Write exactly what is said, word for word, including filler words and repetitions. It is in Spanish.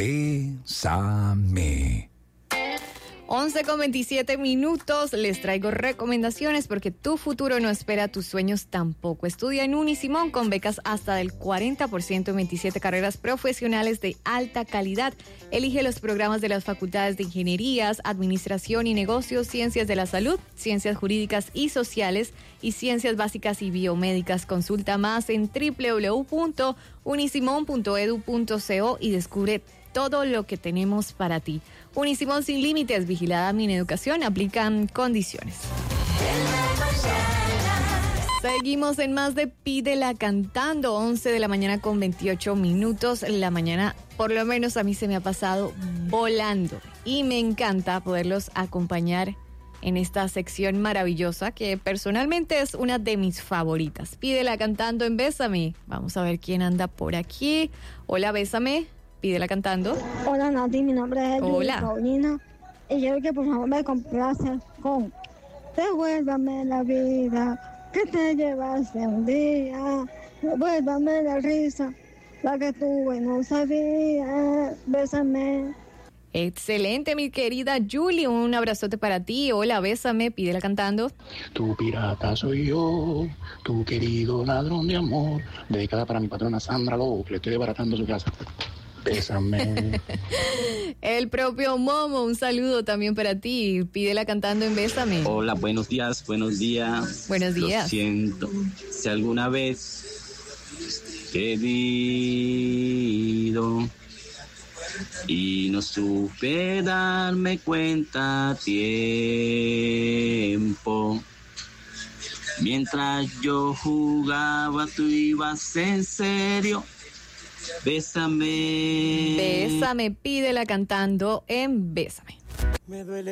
Bésame. once con veintisiete minutos, les traigo recomendaciones porque tu futuro no espera, tus sueños tampoco. Estudia en Unisimón con becas hasta del cuarenta por ciento en veintisiete carreras profesionales de alta calidad. Elige los programas de las facultades de Ingenierías, Administración y Negocios, Ciencias de la Salud, Ciencias Jurídicas y Sociales y Ciencias Básicas y Biomédicas. Consulta más en doble u doble u doble u punto unisimón punto edu punto co y descubre todo lo que tenemos para ti. Unisimón sin límites, vigilada Mineducación, aplican condiciones. Seguimos en más de Pídela Cantando, once de la mañana con veintiocho minutos. La mañana, por lo menos a mí se me ha pasado volando y me encanta poderlos acompañar en esta sección maravillosa que personalmente es una de mis favoritas. Pídela Cantando en Bésame. Vamos a ver quién anda por aquí. Hola, Bésame. Pídela Cantando. Hola, Nati, mi nombre es Hola. Paulina y quiero que por favor me complace con Devuélvame la vida que te llevaste un día, devuélvame la risa, la que tuve no sabía, bésame. Excelente, mi querida Julie, un abrazote para ti. Hola, Bésame, Pídela Cantando. Tu pirata soy yo, tu querido ladrón de amor, dedicada para mi patrona Sandra Lowe, que le estoy desbaratando su casa. Bésame. El propio Momo, un saludo también para ti. Pídela Cantando en Bésame. Hola, buenos días, buenos días. Buenos días. Lo siento, si alguna vez te he pedido y no supe darme cuenta a tiempo. Mientras yo jugaba, tú ibas en serio. Bésame. Bésame, Pídela Cantando en Bésame. Me duele